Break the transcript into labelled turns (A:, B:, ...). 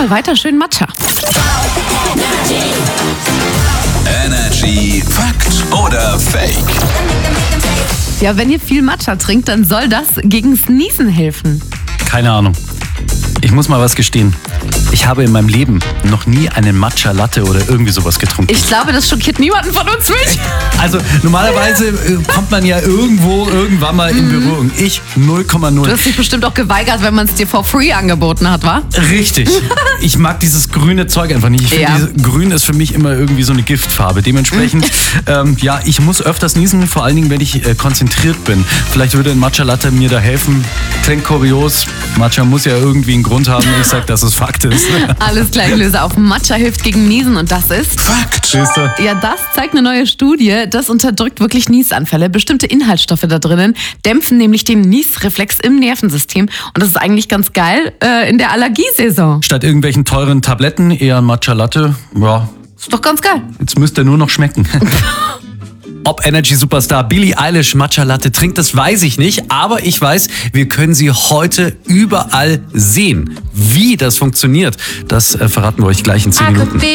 A: mal weiter schön Matcha.
B: Energy Fakt oder Fake?
A: Ja, wenn ihr viel Matcha trinkt, dann soll das gegen Niesen helfen.
C: Keine Ahnung. Ich muss mal was gestehen. Ich habe in meinem Leben noch nie einen Matcha Latte oder irgendwie sowas getrunken.
A: Ich glaube, das schockiert niemanden von uns nicht.
C: Also normalerweise kommt man ja irgendwann mal in Berührung. Ich 0,0.
A: Du hast dich bestimmt auch geweigert, wenn man es dir for free angeboten hat, wa?
C: Richtig. Ich mag dieses grüne Zeug einfach nicht. Ich finde, grün ist für mich immer irgendwie so eine Giftfarbe. Dementsprechend, ich muss öfters niesen, vor allen Dingen, wenn ich konzentriert bin. Vielleicht würde ein Matcha Latte mir da helfen. Klingt kurios. Matcha muss ja irgendwie einen Grund haben. Ich sag, dass es Fakt ist.
A: Alles klar, ich löse auf. Matcha hilft gegen Niesen und das ist...
B: Fakt.
A: Ja, das zeigt eine neue Studie. Das unterdrückt wirklich Niesanfälle. Bestimmte Inhaltsstoffe da drinnen dämpfen nämlich den Niesreflex im Nervensystem. Und das ist eigentlich ganz geil in der Allergiesaison.
C: Statt irgendwelchen teuren Tabletten eher ein Matcha Latte. Ja,
A: Ist doch ganz geil.
C: jetzt müsste er nur noch schmecken. Ob Energy-Superstar Billie Eilish Matcha Latte trinkt, das weiß ich nicht. Aber ich weiß, wir können sie heute überall sehen. Wie das funktioniert, das verraten wir euch gleich in 10 Minuten.